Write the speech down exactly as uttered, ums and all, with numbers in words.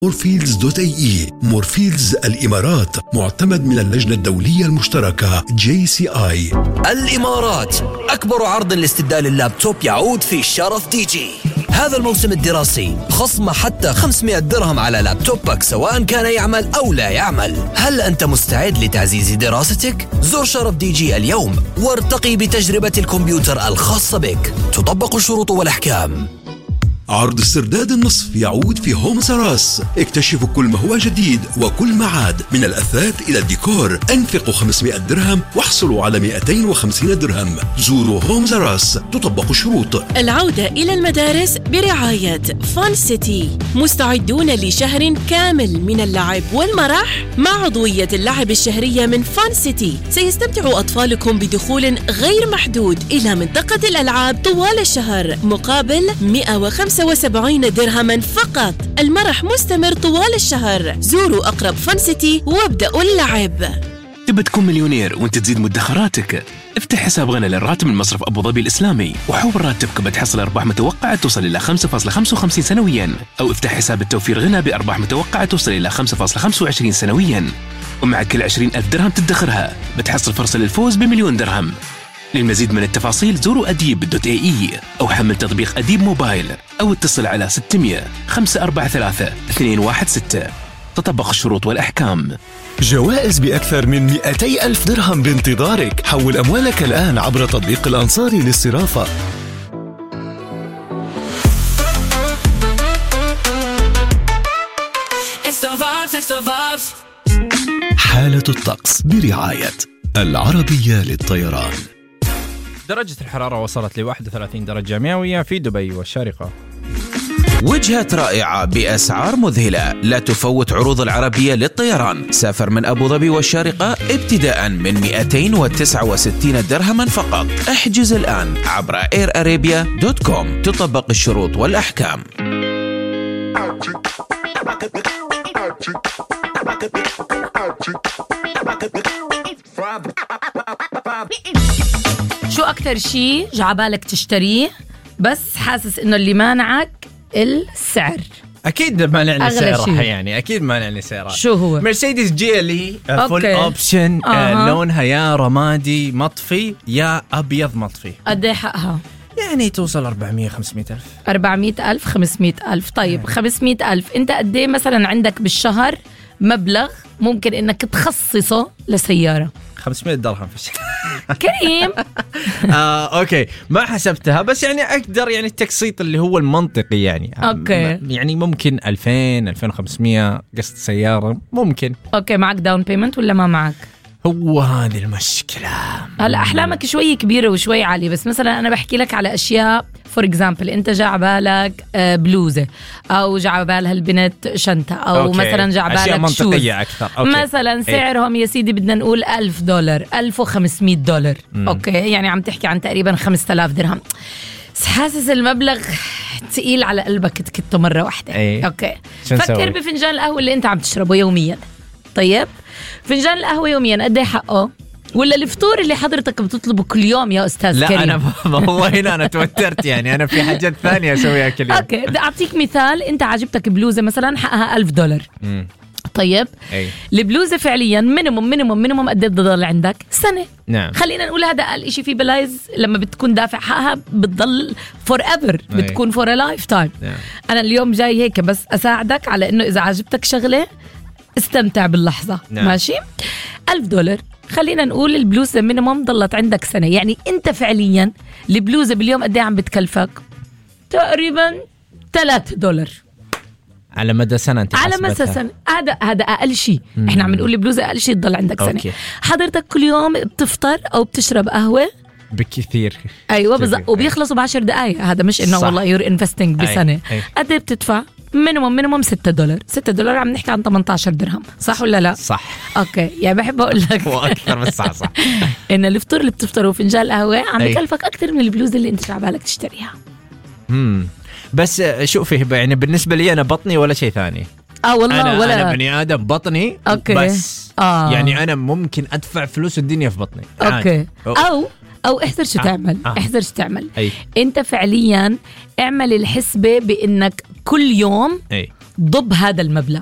مورفيلدز دوت اي اي. مورفيلدز الإمارات، معتمد من اللجنة الدولية المشتركة جي سي آي. الإمارات أكبر عرض لاستبدال اللابتوب يعود في شرف دي جي. هذا الموسم الدراسي خصم حتى خمسمائة درهم على لابتوبك سواء كان يعمل أو لا يعمل. هل أنت مستعد لتعزيز دراستك؟ زور شرف دي جي اليوم وارتقي بتجربة الكمبيوتر الخاصة بك. تطبق الشروط والأحكام. عرض استرداد النصف يعود في هومز راس. اكتشفوا كل ما هو جديد وكل ما عاد، من الأثاث إلى الديكور. انفقوا خمسمائة درهم واحصلوا على مئتين وخمسين درهم. زوروا هومز راس، تطبق الشروط. العودة إلى المدارس برعاية فان سيتي. مستعدون لشهر كامل من اللعب والمرح مع عضوية اللعب الشهرية من فان سيتي. سيستمتع أطفالكم بدخول غير محدود إلى منطقة الألعاب طوال الشهر مقابل مئة وخمسة وسبعين درهما فقط. المرح مستمر طوال الشهر. زوروا أقرب فان سيتي وابدأوا اللعب. تبى تكون مليونير وانت تزيد مدخراتك؟ افتح حساب غنى للراتب من مصرف أبو ظبي الإسلامي وحول راتبك بتحصل أرباح متوقعة توصل إلى خمسة فاصلة خمسة وخمسين سنويا، أو افتح حساب التوفير غنى بأرباح متوقعة توصل إلى خمسة فاصلة خمسة وعشرين سنويا، ومع كل عشرين ألف درهم تدخرها بتحصل فرصة للفوز بمليون درهم. للمزيد من التفاصيل زوروا أديب دوت اي اي أو حمل تطبيق أديب موبايل أو اتصل على ستمائة خمسة أربعة ثلاثة اثنين واحد ستة. تطبق الشروط والأحكام. جوائز بأكثر من مئتي ألف درهم بانتظارك. حول أموالك الآن عبر تطبيق الأنصاري للصرافة. حالة الطقس برعاية العربية للطيران. درجة الحرارة وصلت ل واحد وثلاثين درجة مئوية في دبي والشارقة. وجهة رائعة بأسعار مذهلة. لا تفوت عروض العربية للطيران. سافر من أبو ظبي والشارقة ابتداء من مئتين وتسعة وستين درهما فقط. احجز الآن عبر اير ارابيا دوت كوم. تطبق الشروط والأحكام. شو أكتر شيء جعبالك تشتريه بس حاسس إنه اللي مانعك السعر؟ أكيد ما نعني سعرها، يعني أكيد ما نعني سعرها. شو هو؟ مرسيدس جيلي فول أوبشن. آه لونها يا رمادي مطفي يا أبيض مطفي. قد إيه حقها؟ يعني توصل أربعمائة خمسمائة ألف. أربعمائة ألف خمسمائة ألف. طيب خمسمائة ألف أنت قد إيه مثلا عندك بالشهر مبلغ ممكن إنك تخصصه لسيارة؟ خمسمائة درهم في الشهر. كريم. آه، أوكي ما حسبتها بس يعني أقدر يعني التقسيط اللي هو المنطقي يعني. أوكي. يعني ممكن ألفين ألفين وخمسمائة قسط سيارة ممكن. أوكي معك داون بيمنت ولا ما معك؟ هو هذه المشكلة. هلا أحلامك شوي كبيرة وشوي عالية، بس مثلا أنا بحكي لك على أشياء فور إكزامبل. أنت جا عبالك بلوزة أو جا عبالها البنت شنطة أو أوكي. مثلا جا عبالك شوز أكثر. أوكي. مثلا سعرهم يا سيدي بدنا نقول ألف دولار ألف وخمسمائة دولار. م. أوكي يعني عم تحكي عن تقريبا خمسة آلاف درهم. حاسس المبلغ تقيل على قلبك تكته مرة واحدة. أي. أوكي فكر بفنجان القهوة اللي أنت عم تشربه يوميا. طيب فنجان القهوة يوميا قد ايه حقه؟ ولا الفطور اللي حضرتك بتطلبه كل يوم يا أستاذ لا كريم؟ لا أنا والله هنا أنا توترت يعني أنا في حاجات ثانية أسويها كل يوم. أوكي بدي أعطيك مثال. أنت عجبتك بلوزة مثلا حقها ألف دولار. مم. طيب أي. البلوزة فعليا مينيموم مينيموم مينيموم قد ايه بتضل عندك؟ سنة. نعم. خلينا نقول هذا أقل إشي في بلايز لما بتكون دافع حقها بتضل فور ايفر، بتكون فور لايف تايم. أنا اليوم جاي هيك بس أساعدك على إنه إذا عجبتك شغلة استمتع باللحظة. نعم. ماشي. ألف دولار خلينا نقول البلوزة مينيموم ضلت عندك سنة، يعني أنت فعليا البلوزة باليوم قد ايه عم بتكلفك؟ تقريبا ثلاثة دولار على مدى سنة. أنت على مدى سنة. هذا هذا أقل شيء. إحنا عم نقول البلوزة أقل شيء تضل عندك سنة. أوكي. حضرتك كل يوم بتفطر أو بتشرب قهوة بكثير. أيوة بالضبط وبيخلصوا بعشر دقايق. هذا مش إنه والله يور انفستنج بسنة. قد ايه بتدفع؟ مينيموم مينيموم ستة دولار. ستة دولار عم نحكي عن ثمانية عشر درهم. صح ولا لا؟ صح. اوكي يعني بحب اقول لك واكثر بس صح صح ان الفطور اللي بتفطره فنجان قهوه عم بكلفك اكثر من البلوزه اللي انت شعبالك تشتريها. امم بس شوفي يعني بالنسبه لي انا بطني ولا شيء ثاني. اه والله أنا ولا انا بني ادم بطني. أوكي. بس آه. يعني انا ممكن ادفع فلوس الدنيا في بطني. اوكي او او احذر شو آه. تعمل. آه. احذر شو تعمل. أي. انت فعليا اعمل الحسبه بانك كل يوم أي. ضب هذا المبلغ.